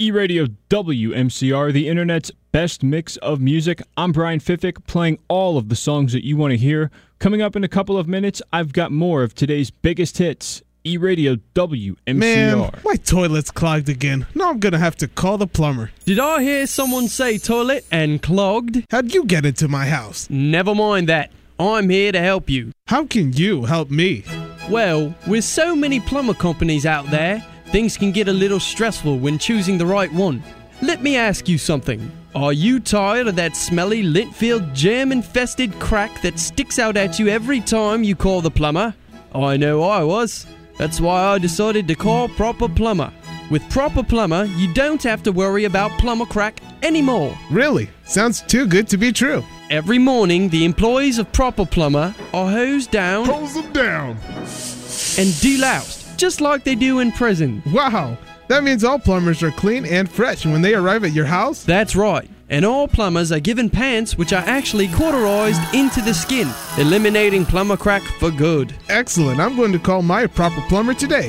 E-Radio WMCR, the internet's best mix of music. I'm Brian Fiffick, playing all of the songs that you want to hear. Coming up in a couple of minutes, I've got more of today's biggest hits. E-Radio WMCR. Man, my toilet's clogged again. Now I'm gonna have to call the plumber. Did I hear someone say toilet and clogged? How'd you get into my house? Never mind that. I'm here to help you. How can you help me? Well, with so many plumber companies out there, things can get a little stressful when choosing the right one. Let me ask you something. Are you tired of that smelly, lint-filled, germ-infested crack that sticks out at you every time you call the plumber? I know I was. That's why I decided to call Proper Plumber. With Proper Plumber, you don't have to worry about plumber crack anymore. Really? Sounds too good to be true. Every morning, the employees of Proper Plumber are hosed down Hose them down. and deloused, just like they do in prison. Wow. That means all plumbers are clean and fresh when they arrive at your house? That's right. And all plumbers are given pants which are actually cauterized into the skin, eliminating plumber crack for good. Excellent. I'm going to call my Proper Plumber today.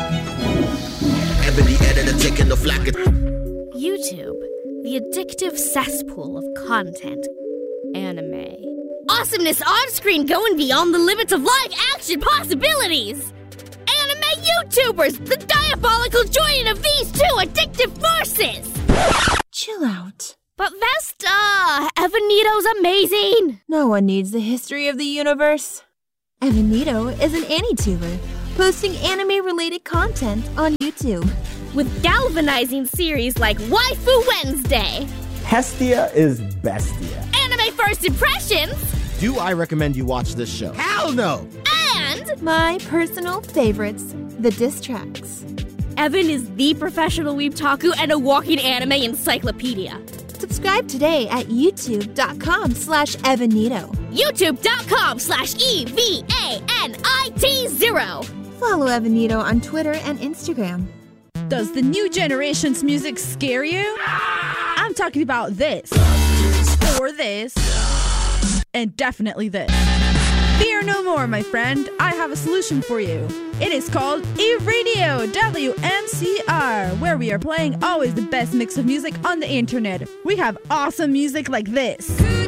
YouTube, the addictive cesspool of content. Anime. Awesomeness on screen going beyond the limits of live action possibilities. Anime YouTubers, the diabolical joining of these two addictive forces. Chill out. But Vesta, Evanito's amazing. No one needs the history of the universe. Evanito is an AniTuber, posting anime-related content on YouTube. With galvanizing series like Waifu Wednesday. Hestia is bestia. Anime First Impressions. Do I recommend you watch this show? Hell no! And My personal favorites, the diss tracks. Evan is the professional weebtaku and a walking anime encyclopedia. Subscribe today at youtube.com/Evanito. youtube.com/EVANIT0. Follow Evanito on Twitter and Instagram. Does the new generation's music scare you? I'm talking about this, or this, and definitely this. Fear no more, my friend. I have a solution for you. It is called E-Radio WMCR, where we are playing always the best mix of music on the internet. We have awesome music like this.